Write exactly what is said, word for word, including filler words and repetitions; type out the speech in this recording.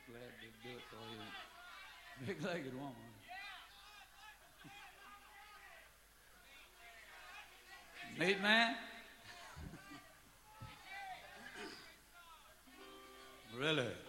glad to do it for you. Big-legged woman. Neat man? Really?